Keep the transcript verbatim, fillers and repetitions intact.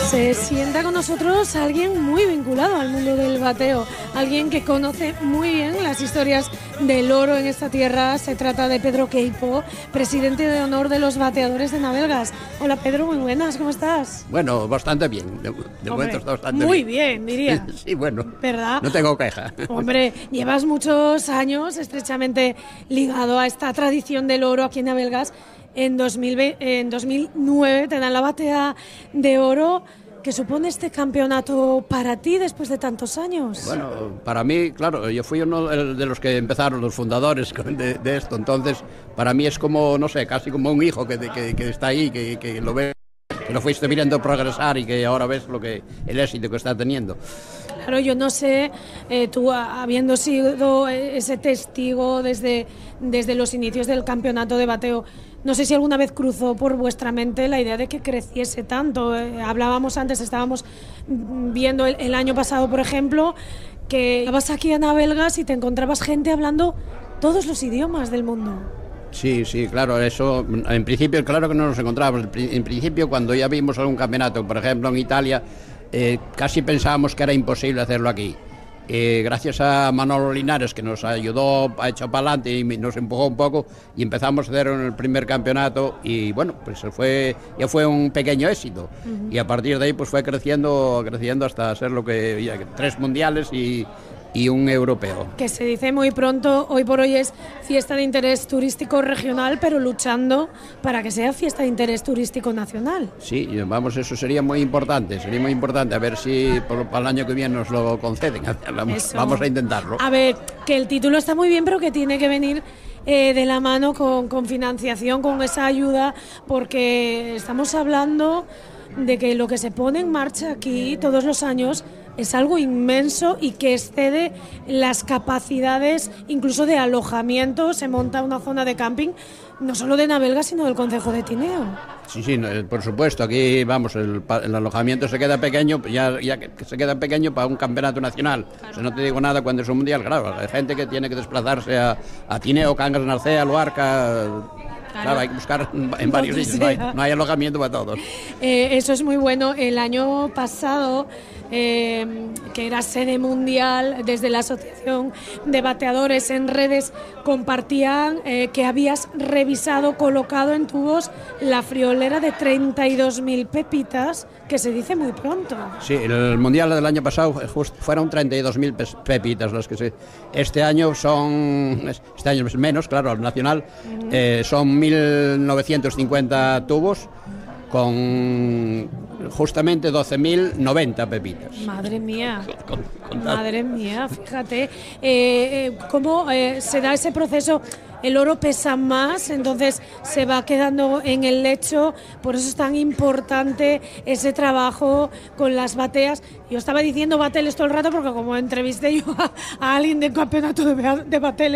Se sienta con nosotros alguien muy vinculado al mundo del bateo, alguien que conoce muy bien las historias del oro en esta tierra. Se trata de Pedro Queipo, presidente de honor de los bateadores de Navelgas. Hola Pedro, muy buenas, ¿cómo estás? Bueno, bastante bien, de, de momento está bastante muy bien. Muy bien, diría. Sí, bueno, ¿verdad? No tengo queja. Hombre, llevas muchos años estrechamente ligado a esta tradición del oro aquí en Navelgas. En, dos mil veinte, en dos mil nueve te dan la batea de oro. ¿Qué supone este campeonato para ti después de tantos años? Bueno, para mí, claro, yo fui uno de los que empezaron, los fundadores de, de esto, entonces para mí es como, no sé, casi como un hijo que, que, que está ahí, que, que lo ves, que lo fuiste viendo progresar y que ahora ves lo que el éxito que está teniendo. Claro, yo no sé, eh, tú habiendo sido ese testigo desde, desde los inicios del campeonato de bateo, no sé si alguna vez cruzó por vuestra mente la idea de que creciese tanto. Eh, hablábamos antes, estábamos viendo el, el año pasado, por ejemplo, que ibas aquí a Navelgas y te encontrabas gente hablando todos los idiomas del mundo. Sí, sí, claro, eso, en principio, claro que no nos encontrábamos. En principio, cuando ya vimos algún campeonato, por ejemplo, en Italia, eh, casi pensábamos que era imposible hacerlo aquí. Eh, gracias a Manolo Linares, que nos ayudó, ha hecho para adelante y nos empujó un poco, y empezamos a hacer el primer campeonato y bueno, pues fue, ya fue un pequeño éxito. Uh-huh. Y a partir de ahí pues fue creciendo, creciendo hasta ser lo que ya, tres mundiales y, y un europeo. Que se dice muy pronto, hoy por hoy es fiesta de interés turístico regional, pero luchando para que sea fiesta de interés turístico nacional. Sí, vamos, eso sería muy importante, sería muy importante, a ver si por, para el año que viene nos lo conceden, vamos, vamos a intentarlo. A ver, que el título está muy bien, pero que tiene que venir eh, de la mano con, con financiación, con esa ayuda, porque estamos hablando de que lo que se pone en marcha aquí todos los años es algo inmenso y que excede las capacidades incluso de alojamiento. Se monta una zona de camping no solo de Navelgas, sino del concejo de Tineo. Sí, sí, por supuesto, aquí vamos, el, el alojamiento se queda pequeño, ya, ya que se queda pequeño para un campeonato nacional. Claro. O sea, no te digo nada cuando es un mundial, claro, hay gente que tiene que desplazarse a, a Tineo, Cangas, Narcea, Luarca. Claro. Claro, hay que buscar en varios sitios, no hay, no hay alojamiento para todos. Eh, eso es muy bueno. El año pasado, eh, que era sede mundial, desde la Asociación de Bateadores en Redes, compartían eh, que habías revisado, colocado en tubos la friolera de treinta y dos mil pepitas, que se dice muy pronto. Sí, el mundial del año pasado fueron treinta y dos mil pepitas las que se... Este año son... Este año es menos, claro, al nacional, uh-huh. eh, son mil novecientos cincuenta tubos con justamente doce mil noventa pepitas. Madre mía, con, con madre mía, fíjate, eh, eh, cómo eh, se da ese proceso. El oro pesa más, entonces se va quedando en el lecho, por eso es tan importante ese trabajo con las bateas. Yo estaba diciendo bateles todo el rato porque como entrevisté yo a, a alguien del campeonato de, de bateles,